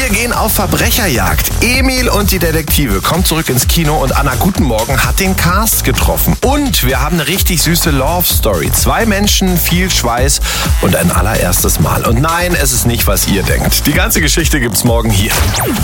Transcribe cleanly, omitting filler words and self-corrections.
Wir gehen auf Verbrecherjagd. Emil und die Detektive kommen zurück ins Kino und Anna Guten Morgen hat den Cast getroffen. Und wir haben eine richtig süße Love Story. 2 Menschen, viel Schweiß und ein allererstes Mal. Und nein, es ist nicht, was ihr denkt. Die ganze Geschichte gibt's morgen hier.